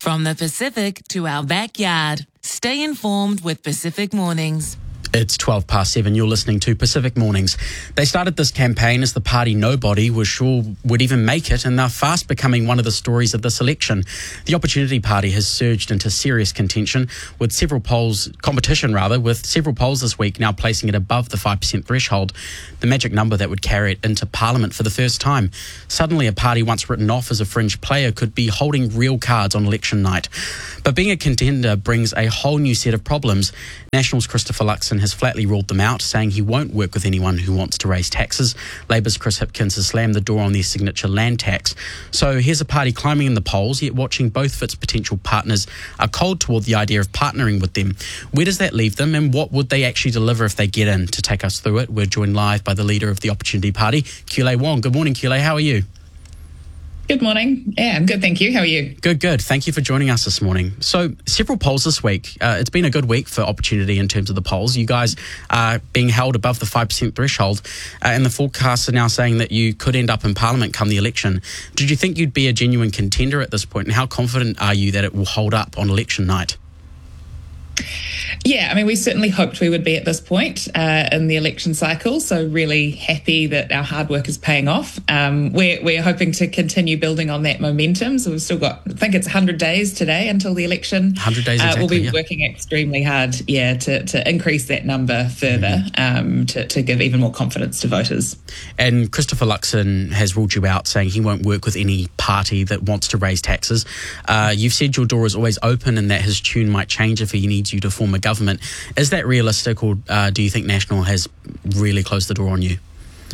From the Pacific to our backyard. Stay informed with Pacific Mornings. It's 7:12. You're listening to Pacific Mornings. They started this campaign as the party nobody was sure would even make it, and they're fast becoming one of the stories of this election. The Opportunity Party has surged into serious contention with several polls this week now placing it above the 5% threshold, the magic number that would carry it into Parliament for the first time. Suddenly, a party once written off as a fringe player could be holding real cards on election night. But being a contender brings a whole new set of problems. National's Christopher Luxon has flatly ruled them out, saying he won't work with anyone who wants to raise taxes. Labour's Chris Hipkins has slammed the door on their signature land tax. So here's a party climbing in the polls, yet watching both of its potential partners are cold toward the idea of partnering with them. Where does that leave them, and what would they actually deliver if they get in? To take us through it, we're joined live by the leader of the Opportunity Party, Kiulei Wong. Good morning, Kiulei. How are you? Good morning. Yeah, I'm good, thank you. How are you? Good. Thank you for joining us this morning. So, several polls this week. It's been a good week for Opportunity in terms of the polls. You guys are being held above the 5% threshold, and the forecasts are now saying that you could end up in Parliament come the election. Did you think you'd be a genuine contender at this point, and how confident are you that it will hold up on election night? Yeah, I mean, we certainly hoped we would be at this point in the election cycle, so really happy that our hard work is paying off. We're hoping to continue building on that momentum, so we've still got, I think it's 100 days today until the election. 100 days exactly, we'll be working extremely hard, to increase that number further, to give even more confidence to voters. And Christopher Luxon has ruled you out, saying he won't work with any party that wants to raise taxes. You've said your door is always open and that his tune might change if he needs you to form a government. Is that realistic, or do you think National has really closed the door on you?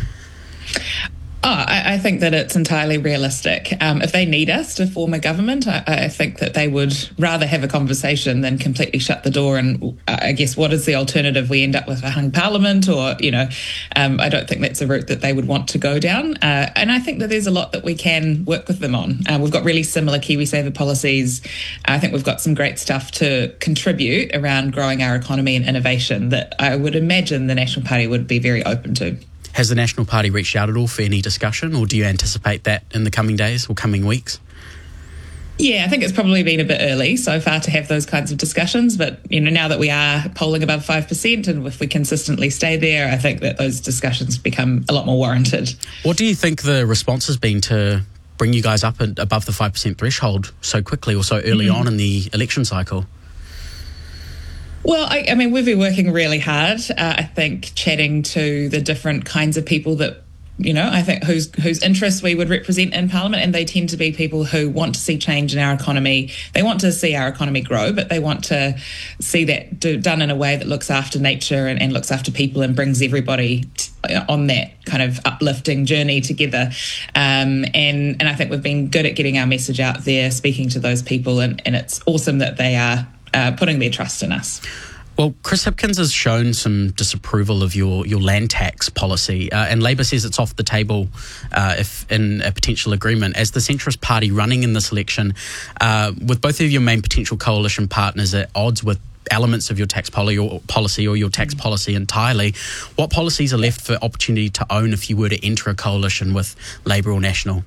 I think that it's entirely realistic. If they need us to form a government, I think that they would rather have a conversation than completely shut the door. And I guess, what is the alternative? We end up with a hung parliament, or, I don't think that's a route that they would want to go down. And I think that there's a lot that we can work with them on. We've got really similar KiwiSaver policies. I think we've got some great stuff to contribute around growing our economy and innovation that I would imagine the National Party would be very open to. Has the National Party reached out at all for any discussion, or do you anticipate that in the coming days or coming weeks? Yeah, I think it's probably been a bit early so far to have those kinds of discussions. But, now that we are polling above 5%, and if we consistently stay there, I think that those discussions become a lot more warranted. What do you think the response has been to bring you guys up above the 5% threshold so quickly or so early on in the election cycle? Well, I mean, we've been working really hard. I think chatting to the different kinds of people that, I think whose interests we would represent in Parliament, and they tend to be people who want to see change in our economy. They want to see our economy grow, but they want to see that done in a way that looks after nature and looks after people and brings everybody on that kind of uplifting journey together. And I think we've been good at getting our message out there, speaking to those people, and it's awesome that they are putting their trust in us. Well, Chris Hipkins has shown some disapproval of your land tax policy, and Labour says it's off the table if in a potential agreement. As the centrist party running in this election, with both of your main potential coalition partners at odds with elements of your tax policy or your tax policy entirely, what policies are left for Opportunity to own if you were to enter a coalition with Labour or National?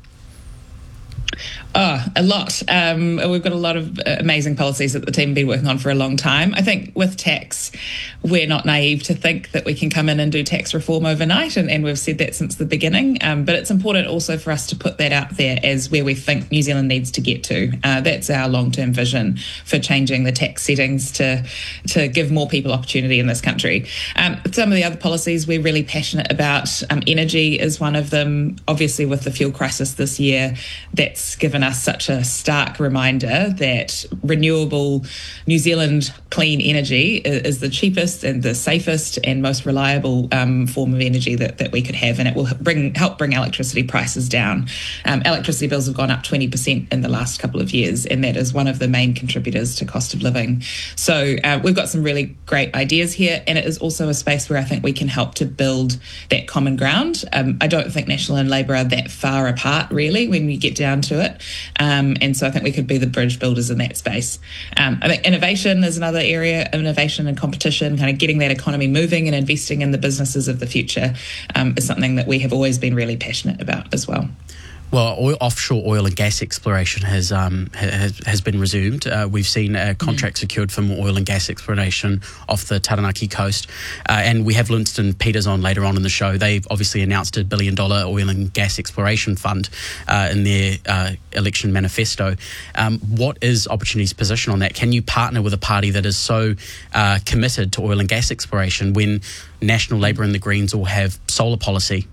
A lot. We've got a lot of amazing policies that the team have been working on for a long time. I think with tax, we're not naive to think that we can come in and do tax reform overnight, and we've said that since the beginning. But it's important also for us to put that out there as where we think New Zealand needs to get to. That's our long-term vision for changing the tax settings to give more people opportunity in this country. Some of the other policies we're really passionate about, energy is one of them. Obviously, with the fuel crisis this year, that's given us such a stark reminder that renewable New Zealand clean energy is the cheapest and the safest and most reliable form of energy that we could have, and it will help bring electricity prices down. Electricity bills have gone up 20% in the last couple of years, and that is one of the main contributors to cost of living. So we've got some really great ideas here, and it is also a space where I think we can help to build that common ground. I don't think National and Labour are that far apart, really, when you get down to it. And so I think we could be the bridge builders in that space. I think innovation is another area, innovation and competition, kind of getting that economy moving and investing in the businesses of the future is something that we have always been really passionate about as well. Well, offshore oil and gas exploration has been resumed. We've seen a contract secured for more oil and gas exploration off the Taranaki coast. And we have Lunston Peters on later on in the show. They've obviously announced $1 billion oil and gas exploration fund in their election manifesto. What is Opportunity's position on that? Can you partner with a party that is so committed to oil and gas exploration when National Labour and the Greens all have solar policy?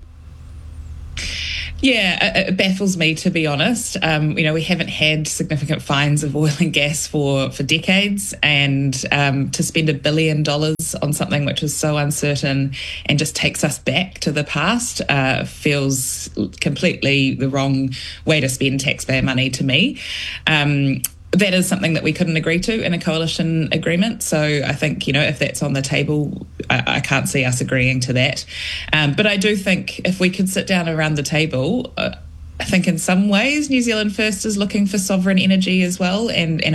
Yeah, it baffles me, to be honest. We haven't had significant finds of oil and gas for decades, and to spend $1 billion on something which is so uncertain and just takes us back to the past feels completely the wrong way to spend taxpayer money to me. That is something that we couldn't agree to in a coalition agreement. So I think, if that's on the table, I can't see us agreeing to that. But I do think if we could sit down around the table, I think in some ways New Zealand First is looking for sovereign energy as well, and